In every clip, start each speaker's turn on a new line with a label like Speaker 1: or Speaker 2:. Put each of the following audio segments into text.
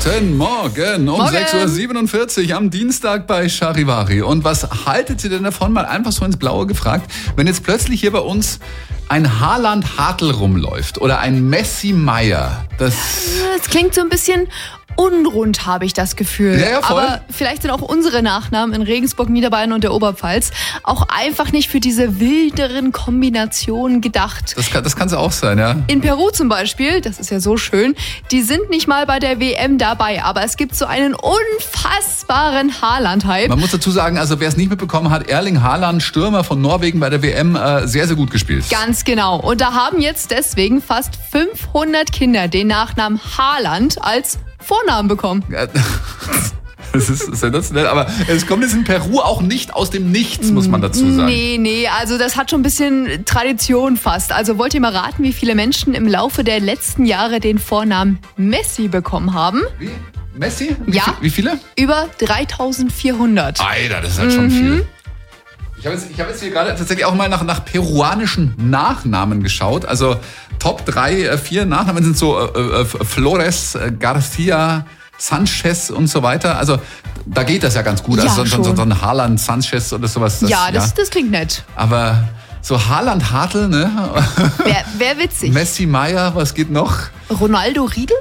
Speaker 1: Guten Morgen um 6.47 Uhr am Dienstag bei Charivari. Und was haltet ihr denn davon, mal einfach so ins Blaue gefragt, wenn jetzt plötzlich hier bei uns ein Haaland-Hartl rumläuft oder ein Messi-Meier? Das
Speaker 2: klingt so ein bisschen unrund, habe ich das Gefühl.
Speaker 1: Ja, voll.
Speaker 2: Aber vielleicht sind auch unsere Nachnamen in Regensburg, Niederbayern und der Oberpfalz auch einfach nicht für diese wilderen Kombinationen gedacht.
Speaker 1: Das kann es auch sein, ja.
Speaker 2: In Peru zum Beispiel, das ist ja so schön, die sind nicht mal bei der WM dabei, aber es gibt so einen unfassbaren Haaland-Hype.
Speaker 1: Man muss dazu sagen, also wer es nicht mitbekommen hat, Erling Haaland, Stürmer von Norwegen bei der WM, sehr, sehr gut gespielt.
Speaker 2: Ganz genau. Und da haben jetzt deswegen fast 500 Kinder den Nachnamen Haaland als Vornamen bekommen.
Speaker 1: Das ist sensationell, aber es kommt jetzt in Peru auch nicht aus dem Nichts, muss man dazu sagen.
Speaker 2: Nee, also das hat schon ein bisschen Tradition fast. Also wollt ihr mal raten, wie viele Menschen im Laufe der letzten Jahre den Vornamen Messi bekommen haben?
Speaker 1: Wie? Messi?
Speaker 2: Ja.
Speaker 1: Wie viele?
Speaker 2: Über 3400.
Speaker 1: Alter, das ist halt schon viel. Ich habe jetzt hier gerade tatsächlich auch mal nach peruanischen Nachnamen geschaut. Also Top 3, 4 Nachnamen sind so Flores, Garcia, Sanchez und so weiter. Also da geht das ja ganz gut.
Speaker 2: Ja,
Speaker 1: also so
Speaker 2: schon.
Speaker 1: ein Haaland, Sanchez oder sowas.
Speaker 2: Das klingt nett.
Speaker 1: Aber so Haaland-Hartl, ne?
Speaker 2: Wär witzig.
Speaker 1: Messi, Meier, was geht noch?
Speaker 2: Ronaldo Riedel?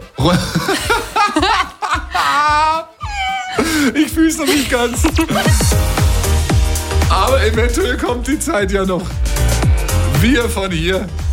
Speaker 1: Ich fühl's noch nicht ganz. Aber eventuell kommt die Zeit ja noch. Wir von hier